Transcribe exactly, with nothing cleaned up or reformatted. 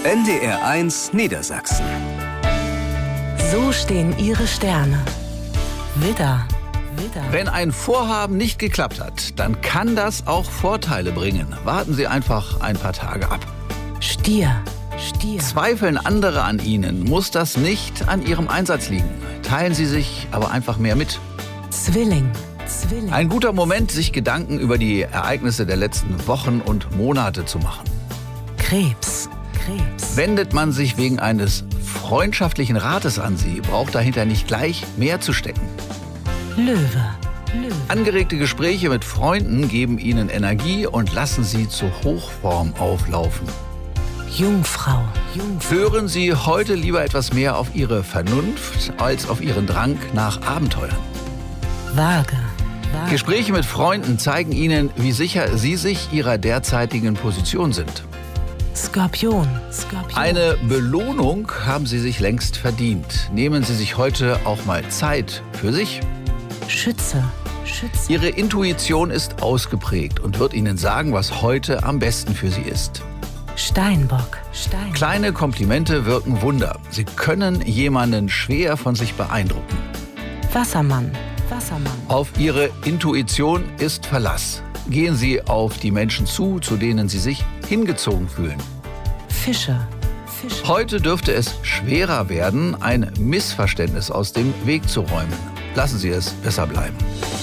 N D R eins Niedersachsen. So stehen Ihre Sterne. Widder, Widder. Wenn ein Vorhaben nicht geklappt hat, dann kann das auch Vorteile bringen. Warten Sie einfach ein paar Tage ab. Stier, Stier. Zweifeln andere an Ihnen, muss das nicht an Ihrem Einsatz liegen. Teilen Sie sich aber einfach mehr mit. Zwilling, Zwilling. Ein guter Moment, sich Gedanken über die Ereignisse der letzten Wochen und Monate zu machen. Krebs, Krebs. Wendet man sich wegen eines freundschaftlichen Rates an Sie, braucht dahinter nicht gleich mehr zu stecken. Löwe, Löwe. Angeregte Gespräche mit Freunden geben Ihnen Energie und lassen Sie zur Hochform auflaufen. Jungfrau, Jungfrau. Hören Sie heute lieber etwas mehr auf Ihre Vernunft als auf Ihren Drang nach Abenteuern. Waage, Waage. Gespräche mit Freunden zeigen Ihnen, wie sicher Sie sich Ihrer derzeitigen Position sind. Skorpion, Skorpion. Eine Belohnung haben Sie sich längst verdient. Nehmen Sie sich heute auch mal Zeit für sich. Schütze, Schütze. Ihre Intuition ist ausgeprägt und wird Ihnen sagen, was heute am besten für Sie ist. Steinbock, Steinbock. Kleine Komplimente wirken Wunder. Sie können jemanden schwer von sich beeindrucken. Wassermann, Wassermann. Auf Ihre Intuition ist Verlass. Gehen Sie auf die Menschen zu, zu denen Sie sich hingezogen fühlen. Fische, Fische. Heute dürfte es schwerer werden, ein Missverständnis aus dem Weg zu räumen. Lassen Sie es besser bleiben.